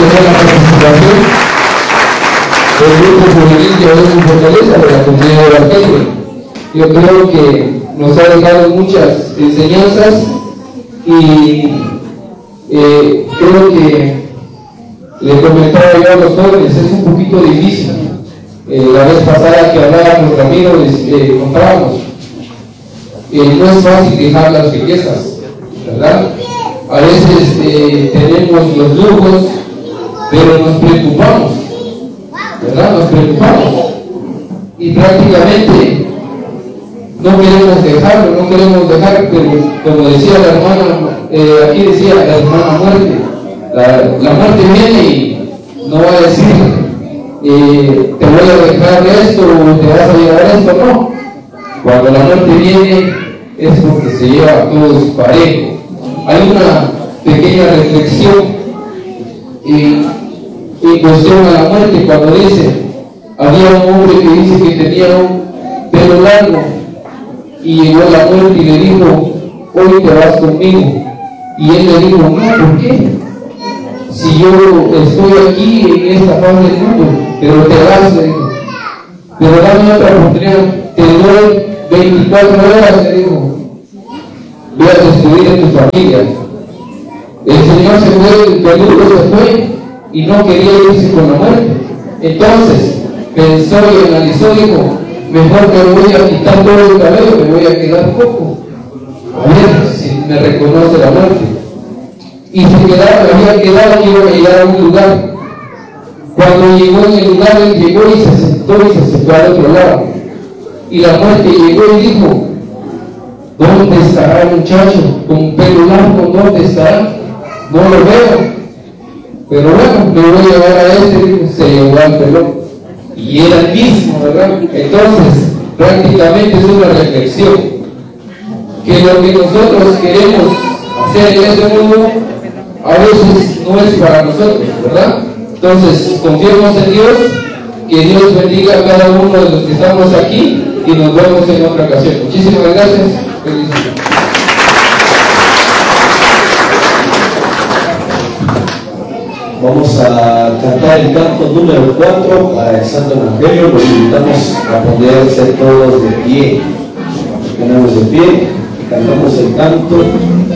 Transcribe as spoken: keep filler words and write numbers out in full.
buena participación del grupo juvenil de Dios en Fortaleza de la comunidad de Argelia. Yo creo que nos ha dejado muchas enseñanzas y eh, creo que le comentaba yo a los jóvenes, es un poquito difícil. Eh, la vez pasada que hablábamos, Ramiro, les eh, contábamos, eh, no es fácil dejar las riquezas, ¿verdad? A veces eh, tenemos los lujos, pero nos preocupamos, ¿verdad? Nos preocupamos y prácticamente no queremos dejarlo, no queremos dejar, pero como decía la hermana, eh, aquí decía la hermana muerte, la, la muerte viene y no va a decir, eh, te voy a dejar esto o te vas a llevar esto, no. Cuando la muerte viene es porque se lleva a todos parejo. Hay una pequeña reflexión y, y cuestión a la muerte cuando dice, había un hombre que dice que tenía un pelo largo y llegó la muerte y le dijo, hoy te vas conmigo. Y él le dijo, no, ¿por qué? Si yo estoy aquí en esta fase del mundo, pero te vas, le dijo. Pero dame otra oportunidad, te doy veinticuatro horas, le dijo. Voy a destruir a tu familia. El Señor se fue, el peludo se fue y no quería irse con la muerte. Entonces pensó y analizó y dijo, mejor me voy a quitar todo el cabello, me voy a quedar poco. A ver si me reconoce la muerte. Y se quedaba, había quedado y iba a llegar a un lugar. Cuando llegó en el lugar, él llegó y se sentó y se sentó al otro lado. Y la muerte llegó y dijo, ¿dónde estará el muchacho con pelo largo? ¿Dónde estará? No lo veo. Pero bueno, me voy a llevar a este, se llevó al pelón. Y era el mismo, ¿verdad? Entonces, prácticamente es una reflexión. Que lo que nosotros queremos hacer en este mundo, a veces no es para nosotros, ¿verdad? Entonces, confiemos en Dios, que Dios bendiga a cada uno de los que estamos aquí y nos vemos en otra ocasión. Muchísimas gracias. Felicidades. Vamos a cantar el canto número cuatro para el Santo Evangelio. Los invitamos a ponerse todos de pie. Nos ponemos de pie, cantamos el canto